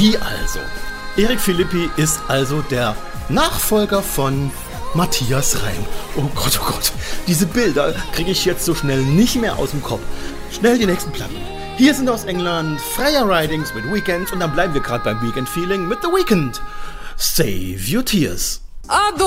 Wie also? Eric Philippi ist also der Nachfolger von Matthias Reim. Oh Gott, diese Bilder kriege ich jetzt so schnell nicht mehr aus dem Kopf. Schnell die nächsten Platten. Hier sind aus England Freya Ridings mit Weekend und dann bleiben wir gerade beim Weekend-Feeling mit The Weeknd. Save Your Tears.